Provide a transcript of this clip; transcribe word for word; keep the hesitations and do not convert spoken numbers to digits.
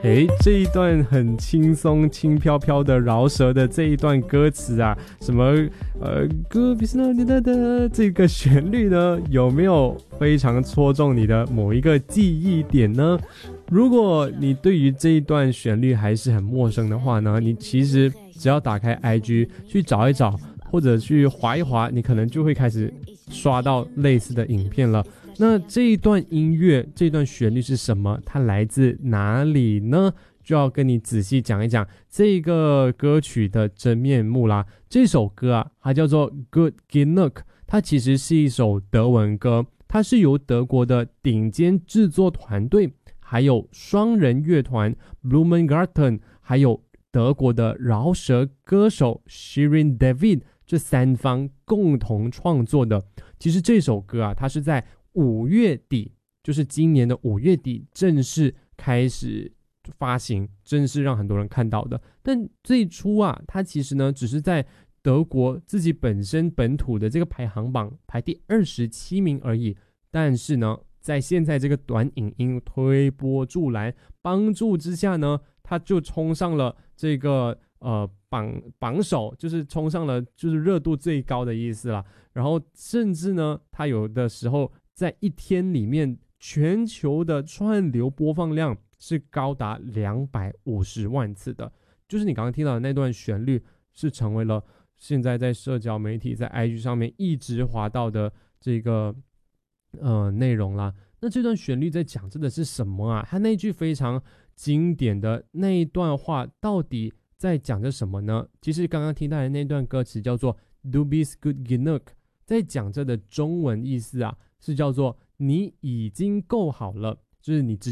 诶，这一段很轻松轻飘飘的饶舌的这一段歌词啊，什么呃歌比斯诺你的的这个旋律呢，有没有非常戳中你的某一个记忆点呢？如果你对于这一段旋律还是很陌生的话呢，你其实只要打开 I G 去找一找，或者去滑一滑，你可能就会开始刷到类似的影片了。那这一段音乐，这一段旋律是什么？它来自哪里呢？就要跟你仔细讲一讲这个歌曲的真面目啦。这首歌啊，它叫做 Good Genug， 它其实是一首德文歌，它是由德国的顶尖制作团队，还有双人乐团 Blumengarten， 还有德国的饶舌歌手 Shirin David 这三方共同创作的。其实这首歌啊，它是在五月底，就是今年的五月底正式开始发行，正式让很多人看到的。但最初啊，它其实呢只是在德国自己本身本土的这个排行榜排第二十七名而已。但是呢，在现在这个短影音推波助澜帮助之下呢，它就冲上了这个呃榜榜首，就是冲上了就是热度最高的意思啦。然后甚至呢，它有的时候在一天里面全球的串流播放量是高达两百五十万次的，就是你刚刚听到的那段旋律是成为了现在在社交媒体在 I G 上面一直滑到的这个呃内容啦。那这段旋律在讲这的是什么啊？它那句非常经典的那一段话到底在讲着什么呢？其实刚刚听到的那段歌词叫做 Du bist gut genug， 在讲着的中文意思啊是叫做你已经够好了，就是你直